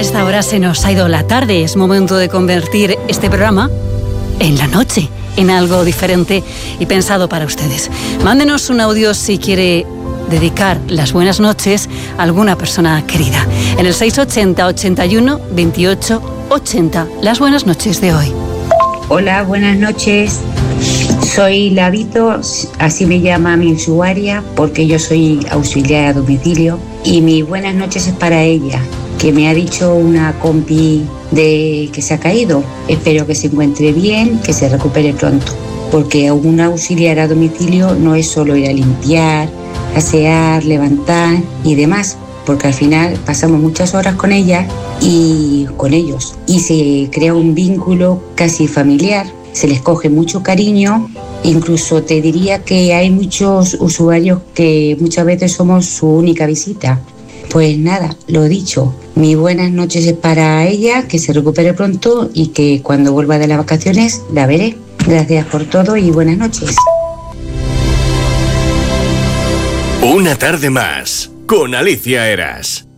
esta hora se nos ha ido la tarde. Es momento de convertir este programa en la noche, en algo diferente y pensado para ustedes. Mándenos un audio si quiere dedicar las buenas noches a alguna persona querida. En el 680 81 28 80. Las buenas noches de hoy. Hola, buenas noches. Soy Lavito, así me llama mi usuaria, porque yo soy auxiliar a domicilio. Y mis buenas noches es para ella, que me ha dicho una compi de que se ha caído. Espero que se encuentre bien, que se recupere pronto, porque un auxiliar a domicilio no es solo ir a limpiar, asear, levantar y demás, porque al final pasamos muchas horas con ella y con ellos, y se crea un vínculo casi familiar, se les coge mucho cariño. Incluso te diría que hay muchos usuarios que muchas veces somos su única visita. Pues nada, lo dicho, mis buenas noches es para ella, que se recupere pronto y que cuando vuelva de las vacaciones la veré. Gracias por todo y buenas noches. Una tarde más con Alicia Eras.